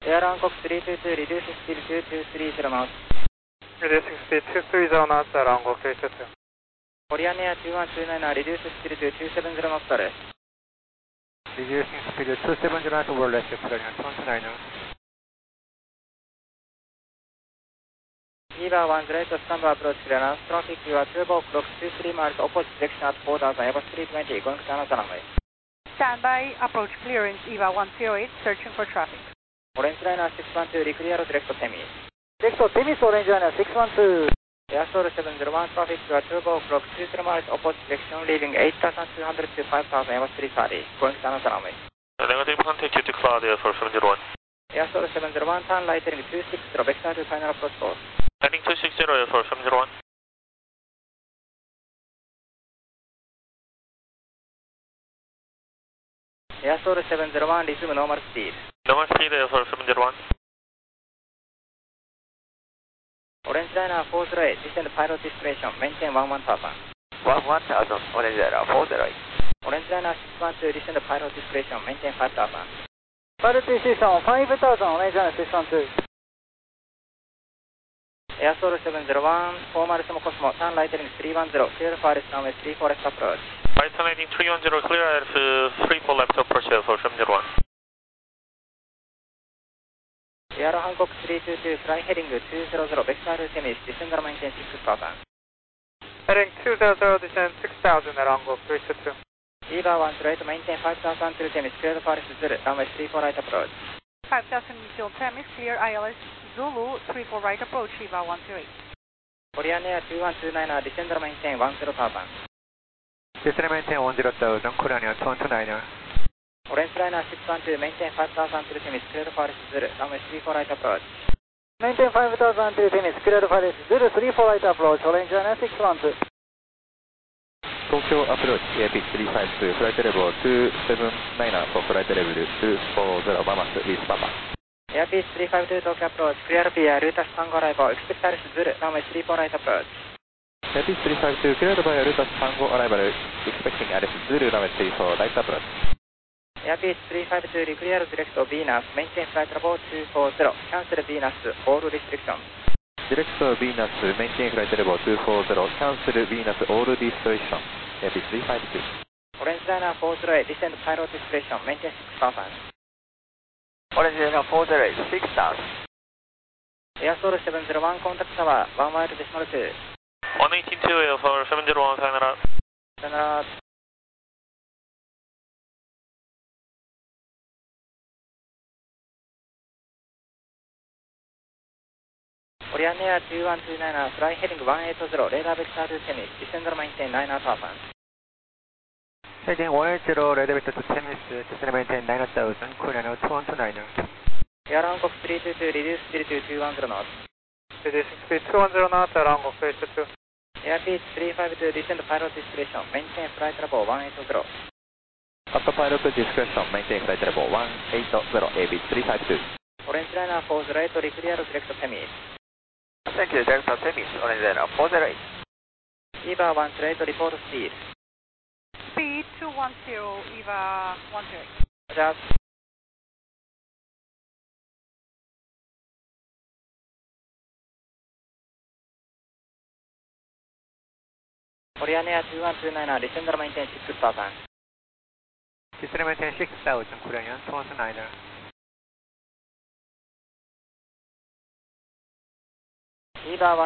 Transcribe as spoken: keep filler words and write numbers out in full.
Air Hancock three two two, reducing speed two two three zero knots. Reducing speed two three zero knots, Air Hancock three two two. Korean Air two one two nine, reducing speed to two seven zero knots, rest. Reducing speed to two seven zero knots, over rest, Korean two one two nine. Eva one zero eight, standby approach clearance. Traffic, you are twelve o'clock, two three miles, opposite direction at four thousand, Airbus three twenty, going to Canada runway. Standby approach clearance, Eva one zero eight, searching for traffic. Orange Liner six one two, reclear direct to Temis. Direct to Temis, Orange Liner six one two. Airstore seven zero one, traffic, you are twelve o'clock, two three miles, opposite direction, leaving eight thousand two hundred to five thousand, Airbus three thirty, going to Canada runway. Negative contact to cloud air for seven zero one. Airstore seven zero one, turn right heading two six zero, vector to final approach course. Heading two six zero air for seven zero one. Airstore seven zero one, resume normal speed. Normal speed air for seven zero one. Orange Liner four zero eight, descend pilot discretion, maintain one one thousand. one one thousand, Orange Liner four zero eight. Orange Liner six one two, descend pilot discretion, maintain five thousand. Pilot discretion five thousand, Orange Liner six one two. Airstore seven zero one, formal Sumo Cosmo, turn right heading three one zero, clear for rest runway three four left approach. Right heading three one zero, clear air for three four left approach air for seven zero one. Air Hancock three two two, fly heading two zero zero, vector to Temis, descend and maintain six thousand. Heading two zero zero, descend six thousand, Air Hancock three two two. Eva one zero eight, maintain five thousand to Temis, clear for rest Zulu, runway three four right approach. five thousand until Temis, clear I L S Zulu, three four right approach, Eva one zero eight. Korean Air two one two nine, descend and maintain one zero thousand. Descend and maintain one zero thousand, Korean Air two one two nine. Orange Liner six one two, maintain five thousand to Temis, clear for rest Zulu, runway three four right approach. Maintain five thousand to Temis, clear for rest Zulu, three four right approach, Orange Liner six one two. Tokyo approach, A P three five two, flight level two seven nine for flight level two four zero, Bahamas, with Papa. Airbus three five two, Tokyo approach, clear via Rutas Tango arrival, expect Alice Zulu, runway three four right approach. Airbus three five two, cleared by Rutas Tango arrival, expecting Alice Zulu, runway three four right approach. Airbus three five two, clear direct to Venus, maintain flight level two four zero, cancel Venus, all restrictions. Direct to Venus, maintain flight level two four zero, cancel Venus, all restriction. Airbus three five two. Orange Liner four zero eight, descend pilot discretion, maintain six thousand. Orange Liner four zero eight, six thousand. Airstore seven zero one, contact tower, one mile decimal two. one eighteen two air for seven zero one, final. Final. Korean Air two one two nine, fly heading one eight zero, radar vector to Temis, descend and maintain nine thousand. Heading one eight zero, radar vector to Temis, descend and maintain nine thousand, Korean Air two one two nine. Air Hancock three two two, reduce speed to two one zero knots. Reducing speed two one zero knots, Air Hancock three two two. Airbus three five two, descend pilot discretion, maintain flight level one eight zero. Autopilot discretion, maintain flight level one eight zero, Airbus three five two. Orange Liner four zero eight, reclear direct to Temis. Thank you, Delta Temis, Orange Liner four zero eight. Eva one zero eight, report speed. Speed two one zero, Eva one zero eight. Just. Korean Air two one two nine, descend and maintain six thousand. Descend and maintain six thousand, Korean Air two one two nine. Eva one